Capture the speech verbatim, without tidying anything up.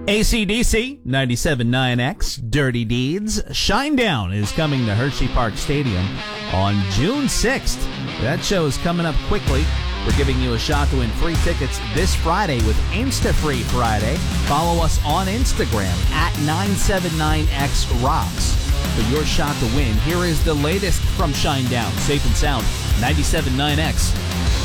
A C D C, ninety-seven point nine X, Dirty Deeds. Shinedown is coming to Hershey Park Stadium on June sixth. That show is coming up quickly. We're giving you a shot to win free tickets this Friday with InstaFree Friday. Follow us on Instagram at nine seven nine X Rocks for your shot to win. Here is the latest from Shinedown. Safe and sound, ninety-seven point nine X.